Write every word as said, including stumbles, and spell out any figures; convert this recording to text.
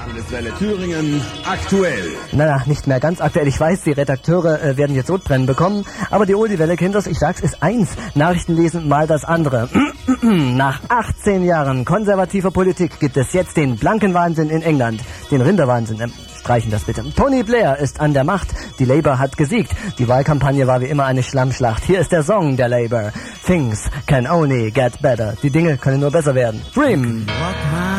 Welle Thüringen aktuell. Naja, nicht mehr ganz aktuell. Ich weiß, die Redakteure äh, werden jetzt Sodbrennen bekommen. Aber die Oldie-Welle, Kinders, ich sag's, ist eins. Nachrichten lesen, mal das andere. Nach achtzehn Jahren konservativer Politik gibt es jetzt den blanken Wahnsinn in England. Den Rinderwahnsinn. Ähm, streichen das bitte. Tony Blair ist an der Macht. Die Labour hat gesiegt. Die Wahlkampagne war wie immer eine Schlammschlacht. Hier ist der Song der Labour. Things can only get better. Die Dinge können nur besser werden. Dream.